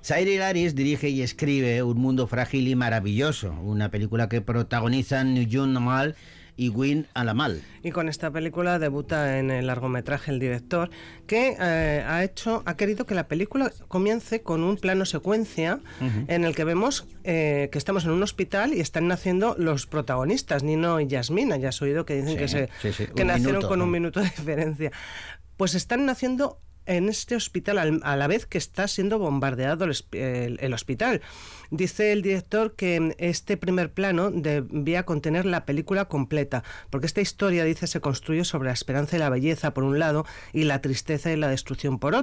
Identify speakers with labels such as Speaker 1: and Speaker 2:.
Speaker 1: Zaire Laris dirige y escribe Un mundo frágil y maravilloso, una película que protagonizan Nujum Amal y Win Alamal.
Speaker 2: Y con esta película debuta en el largometraje el director, que ha querido que la película comience con un plano secuencia en el que vemos que estamos en un hospital y están naciendo los protagonistas, Nino y Yasmina. Ya has oído que dicen que nacieron con un minuto de diferencia. Pues están naciendo en este hospital a la vez que está siendo bombardeado el hospital. Dice el director que este primer plano debía contener la película completa, porque esta historia, dice, se construye sobre la esperanza y la belleza por un lado y la tristeza y la destrucción por otro.